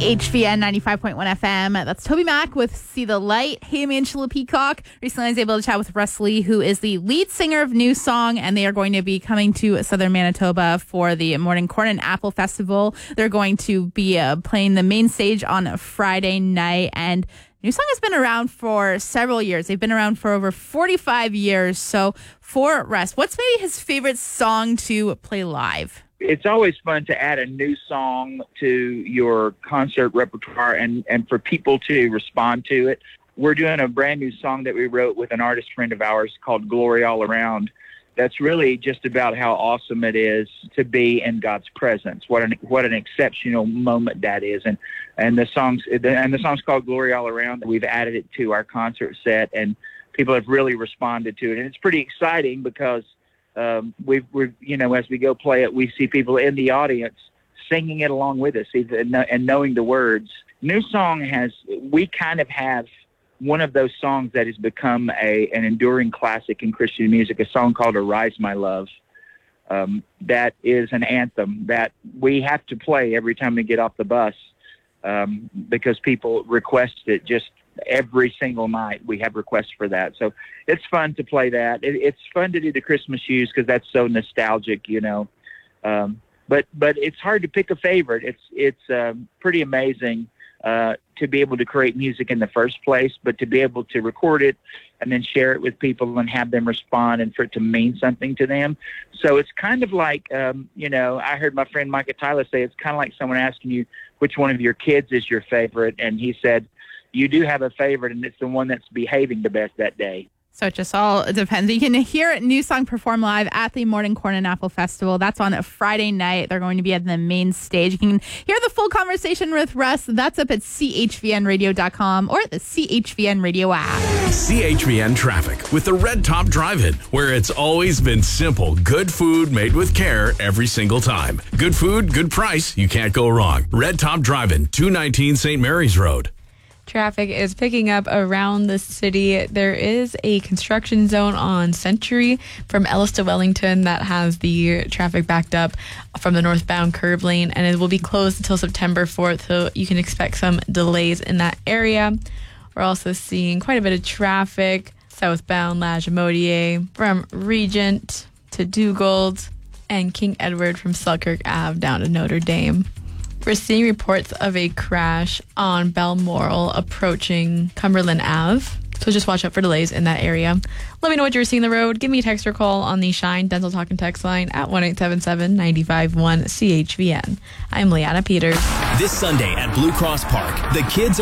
CHVN 95.1 FM. That's Toby Mac with See the Light. Hey, I'm Angela Peacock. Recently I was able to chat with Russ Lee, who is the lead singer of New Song, and they are going to be coming to Southern Manitoba for the Morning Corn and Apple Festival. They're going to be playing the main stage on a Friday night, and New Song has been around for several years. They've been around for over 45 years. So for Russ, what's maybe his favorite song to play live? It's always fun to add a new song to your concert repertoire and for people to respond to it. We're doing a brand new song that we wrote with an artist friend of ours called Glory All Around. That's really just about how awesome it is to be in God's presence. What an exceptional moment that is. And the song's called Glory All Around. We've added it to our concert set, and people have really responded to it. And it's pretty exciting because we're as we go play it, we see people in the audience singing it along with us and knowing the words. New Song we kind of have one of those songs that has become an enduring classic in Christian music, a song called Arise My Love. That is an anthem that we have to play every time we get off the bus because people request it just every single night. We have requests for that. So it's fun to play that. It's fun to do the Christmas shoes because that's so nostalgic, But it's hard to pick a favorite. It's pretty amazing to be able to create music in the first place, but to be able to record it and then share it with people and have them respond and for it to mean something to them. So it's kind of like, I heard my friend Micah Tyler say it's kind of like someone asking you which one of your kids is your favorite. And he said, you do have a favorite, and it's the one that's behaving the best that day. So it just all depends. You can hear New Song perform live at the Morning Corn and Apple Festival. That's on a Friday night. They're going to be at the main stage. You can hear the full conversation with Russ. That's up at chvnradio.com or the CHVN Radio app. CHVN Traffic with the Red Top Drive-In, where it's always been simple. Good food made with care every single time. Good food, good price. You can't go wrong. Red Top Drive-In, 219 St. Mary's Road. Traffic is picking up around the city. There is a construction zone on Century from Ellis to Wellington that has the traffic backed up from the northbound curb lane, and it will be closed until September 4th, so you can expect some delays in that area. We're also seeing quite a bit of traffic southbound Lagimodiere from Regent to Dugald and King Edward from Selkirk Ave down to Notre Dame. We're seeing reports of a crash on Balmoral approaching Cumberland Ave. So just watch out for delays in that area. Let me know what you're seeing on the road. Give me a text or call on the Shine Dental Talk and Text line at 1-877-951-CHVN. I'm Leanna Peters. This Sunday at Blue Cross Park, the kids